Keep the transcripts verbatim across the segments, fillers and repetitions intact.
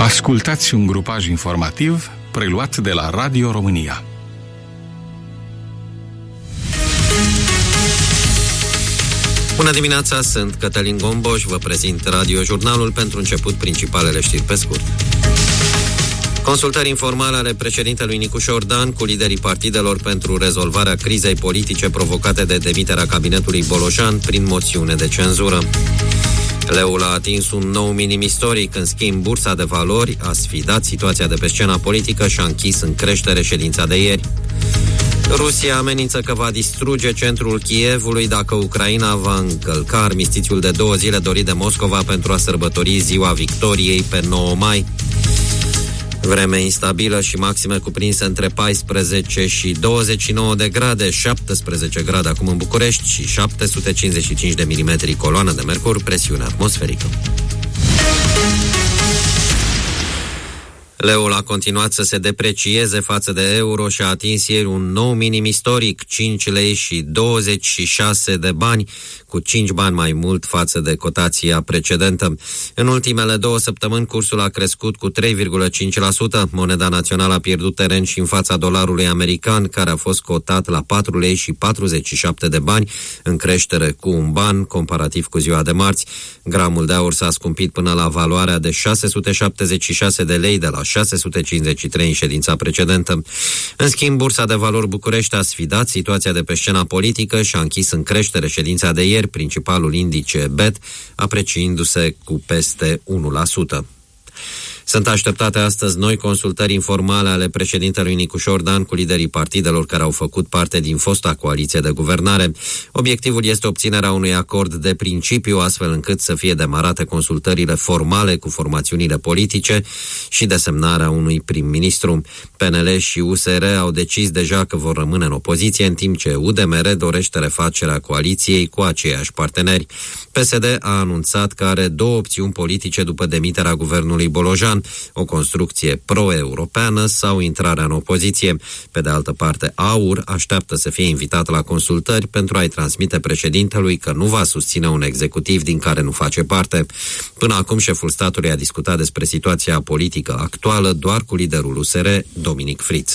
Ascultați un grupaj informativ preluat de la Radio România. Bună dimineața, sunt Cătălin Gomboș, vă prezint radiojurnalul. Pentru început, principalele știri pe scurt. Consultări informale ale președintelui Nicușor Dan cu liderii partidelor pentru rezolvarea crizei politice provocate de demiterea cabinetului Bolojan prin moțiune de cenzură. Leul a atins un nou minim istoric, în schimb bursa de valori a sfidat situația de pe scena politică și a închis în creștere ședința de ieri. Rusia amenință că va distruge centrul Kievului dacă Ucraina va încălca armistițiul de două zile dorit de Moscova pentru a sărbători ziua victoriei pe nouă mai. Vreme instabilă și maxime cuprinse între paisprezece și douăzeci și nouă de grade, șaptesprezece grade acum în București și șapte sute cincizeci și cinci de milimetri coloană de mercur, presiune atmosferică. Leul a continuat să se deprecieze față de euro și a atins ieri un nou minim istoric, cinci lei și douăzeci și șase de bani, cu cinci bani mai mult față de cotația precedentă. În ultimele două săptămâni, cursul a crescut cu trei virgulă cinci la sută. Moneda națională a pierdut teren și în fața dolarului american, care a fost cotat la patru lei și patruzeci și șapte de bani, în creștere cu un ban, comparativ cu ziua de marți. Gramul de aur s-a scumpit până la valoarea de șase sute șaptezeci și șase de lei, de la șase sute cincizeci și trei în ședința precedentă. În schimb, Bursa de Valori București a sfidat situația de pe scena politică și a închis în creștere ședința de ieri, principalul indice B E T, apreciindu-se cu peste unu la sută. Sunt așteptate astăzi noi consultări informale ale președintelui Nicușor Dan cu liderii partidelor care au făcut parte din fosta coaliție de guvernare. Obiectivul este obținerea unui acord de principiu, astfel încât să fie demarate consultările formale cu formațiunile politice și desemnarea unui prim-ministru. P N L și U S R au decis deja că vor rămâne în opoziție, în timp ce U D M R dorește refacerea coaliției cu aceiași parteneri. P S D a anunțat că are două opțiuni politice după demiterea guvernului Bolojan: o construcție pro-europeană sau intrarea în opoziție. Pe de altă parte, A U R așteaptă să fie invitat la consultări pentru a-i transmite președintelui că nu va susține un executiv din care nu face parte. Până acum, șeful statului a discutat despre situația politică actuală doar cu liderul U S R, Dominic Fritz.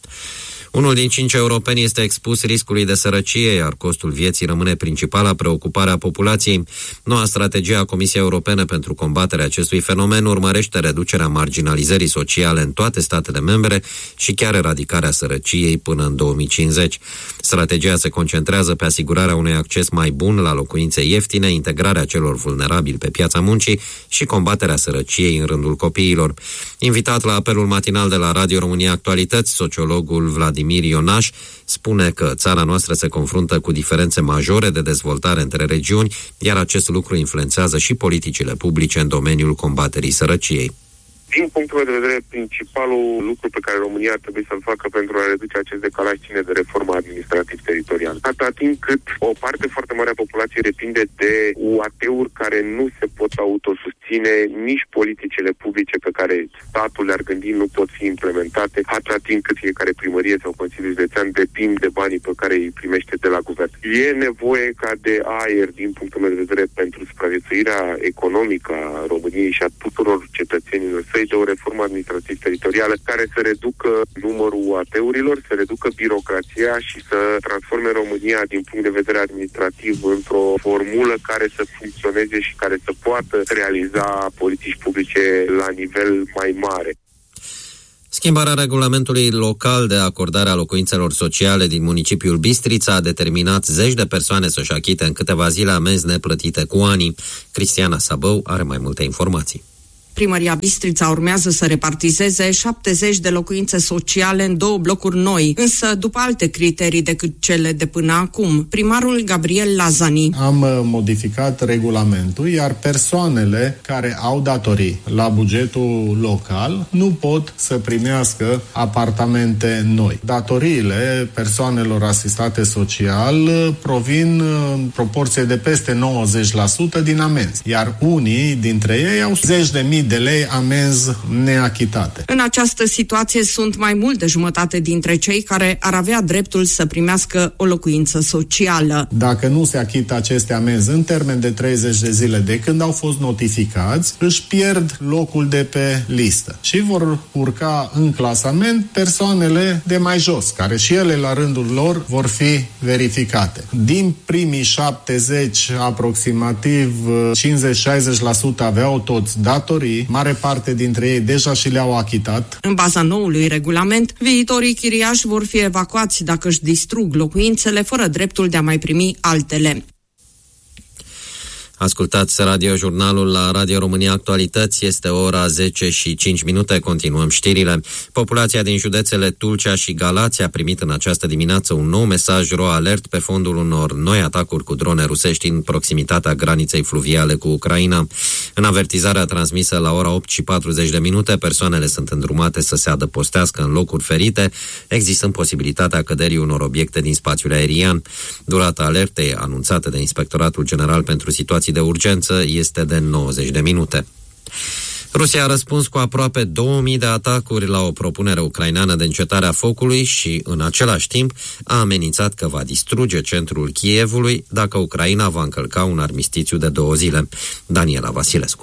Unul din cinci europeni este expus riscului de sărăcie, iar costul vieții rămâne principala preocupare a populației. Noua strategie a Comisiei Europene pentru combaterea acestui fenomen urmărește reducerea marginalizării sociale în toate statele membre și chiar eradicarea sărăciei până în două mii cincizeci. Strategia se concentrează pe asigurarea unui acces mai bun la locuințe ieftine, integrarea celor vulnerabili pe piața muncii și combaterea sărăciei în rândul copiilor. Invitat la apelul matinal de la Radio România Actualități, sociologul Vladimir Vladimir Ionaș spune că țara noastră se confruntă cu diferențe majore de dezvoltare între regiuni, iar acest lucru influențează și politicile publice în domeniul combaterii sărăciei. Din punctul meu de vedere, principalul lucru pe care România ar trebui să-l facă pentru a reduce acest decalaj ține de reforma administrativ-teritorială. Atâta timp cât o parte foarte mare a populației depinde de U A T-uri care nu se pot autosusține, nici politicile publice pe care statul le-ar gândi nu pot fi implementate, atâta timp cât fiecare primărie sau Consiliul Județean depind de banii pe care îi primește de la guvern. E nevoie ca de aer, din punctul meu de vedere, pentru supraviețuirea economică a României și a tuturor cetățenilor săi, de o reformă administrativ-teritorială care să reducă numărul U A T-urilor, să reducă birocrația și să transforme România din punct de vedere administrativ într-o formulă care să funcționeze și care să poată realiza politici publice la nivel mai mare. Schimbarea regulamentului local de acordare a locuințelor sociale din municipiul Bistrița a determinat zeci de persoane să-și achite în câteva zile amenzi neplătite cu ani. Cristiana Sabău are mai multe informații. Primăria Bistrița urmează să repartizeze șaptezeci de locuințe sociale în două blocuri noi, însă după alte criterii decât cele de până acum. Primarul Gabriel Lazani: Am modificat regulamentul, iar persoanele care au datorii la bugetul local nu pot să primească apartamente noi. Datoriile persoanelor asistate social provin în proporție de peste nouăzeci la sută din amenzi, iar unii dintre ei au zeci de mii mii de lei amenzi neachitate. În această situație sunt mai mult de jumătate dintre cei care ar avea dreptul să primească o locuință socială. Dacă nu se achită aceste amenzi în termen de treizeci de zile de când au fost notificați, își pierd locul de pe listă și vor urca în clasament persoanele de mai jos, care și ele la rândul lor vor fi verificate. Din primii șaptezeci, aproximativ cincizeci șaizeci la sută aveau toți datorii, mare parte dintre ei deja și le-au achitat. În baza noului regulament, viitorii chiriași vor fi evacuați dacă își distrug locuințele fără dreptul de a mai primi altele. Ascultați radiojurnalul la Radio România Actualități, este ora zece și cinci minute, continuăm știrile. Populația din județele Tulcea și Galați a primit în această dimineață un nou mesaj ro-alert pe fondul unor noi atacuri cu drone rusești în proximitatea graniței fluviale cu Ucraina. În avertizarea transmisă la ora opt și patruzeci de minute, persoanele sunt îndrumate să se adăpostească în locuri ferite, existând posibilitatea căderii unor obiecte din spațiul aerian. Durata alertei anunțată de Inspectoratul General pentru Situații de urgență este de nouăzeci de minute. Rusia a răspuns cu aproape două mii de atacuri la o propunere ucraineană de încetare a focului și, în același timp, a amenințat că va distruge centrul Kievului dacă Ucraina va încălca un armistițiu de două zile. Daniela Vasilescu.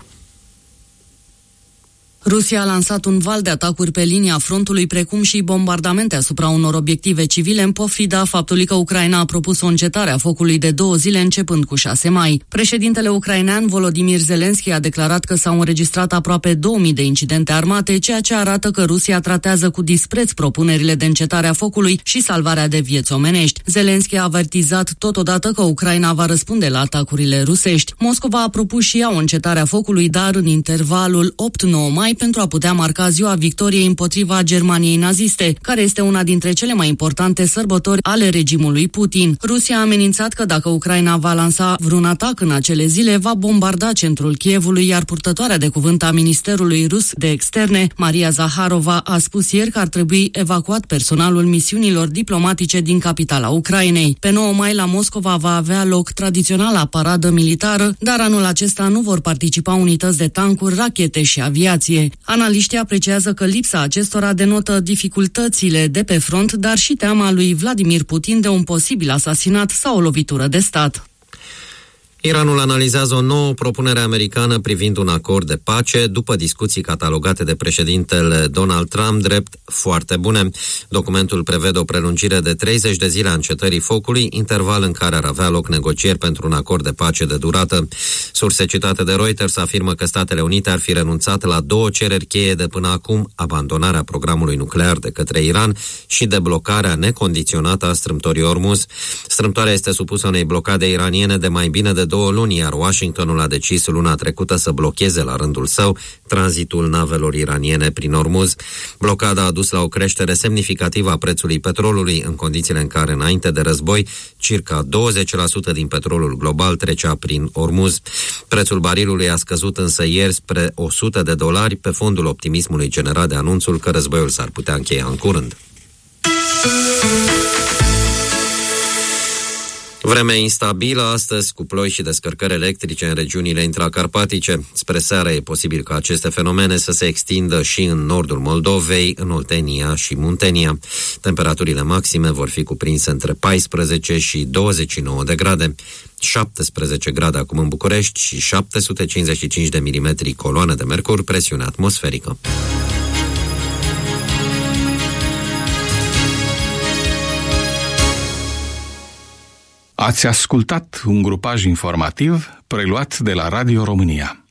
Rusia a lansat un val de atacuri pe linia frontului, precum și bombardamente asupra unor obiective civile, în pofida faptului că Ucraina a propus o încetare a focului de două zile începând cu șase mai. Președintele ucrainean Volodymyr Zelensky a declarat că s-au înregistrat aproape două mii de incidente armate, ceea ce arată că Rusia tratează cu dispreț propunerile de încetare a focului și salvarea de vieți omenești. Zelensky a avertizat totodată că Ucraina va răspunde la atacurile rusești. Moscova a propus și ea o încetare a focului, dar în intervalul opt nouă mai, pentru a putea marca ziua victoriei împotriva Germaniei naziste, care este una dintre cele mai importante sărbători ale regimului Putin. Rusia a amenințat că dacă Ucraina va lansa vreun atac în acele zile, va bombarda centrul Kievului, iar purtătoarea de cuvânt a Ministerului Rus de Externe, Maria Zaharova, a spus ieri că ar trebui evacuat personalul misiunilor diplomatice din capitala Ucrainei. Pe nouă mai la Moscova va avea loc tradiționala paradă militară, dar anul acesta nu vor participa unități de tancuri, rachete și aviație. Analiștii apreciază că lipsa acestora denotă dificultățile de pe front, dar și teama lui Vladimir Putin de un posibil asasinat sau o lovitură de stat. Iranul analizează o nouă propunere americană privind un acord de pace după discuții catalogate de președintele Donald Trump drept foarte bune. Documentul prevede o prelungire de treizeci de zile a încetării focului, interval în care ar avea loc negocieri pentru un acord de pace de durată. Surse citate de Reuters afirmă că Statele Unite ar fi renunțat la două cereri cheie de până acum, abandonarea programului nuclear de către Iran și deblocarea necondiționată a strâmtorii Ormuz. Strâmtoarea este supusă unei blocade iraniene de mai bine de două luni, iar Washingtonul a decis luna trecută să blocheze la rândul său tranzitul navelor iraniene prin Ormuz. Blocada a dus la o creștere semnificativă a prețului petrolului, în condițiile în care, înainte de război, circa douăzeci la sută din petrolul global trecea prin Ormuz. Prețul barilului a scăzut însă ieri spre o sută de dolari pe fondul optimismului generat de anunțul că războiul s-ar putea încheia în curând. Vreme instabilă astăzi, cu ploi și descărcări electrice în regiunile intracarpatice. Spre seară e posibil ca aceste fenomene să se extindă și în nordul Moldovei, în Oltenia și Muntenia. Temperaturile maxime vor fi cuprinse între paisprezece și douăzeci și nouă de grade. șaptesprezece grade acum în București și șapte sute cincizeci și cinci de milimetri coloană de mercur, presiune atmosferică. Ați ascultat un grupaj informativ preluat de la Radio România.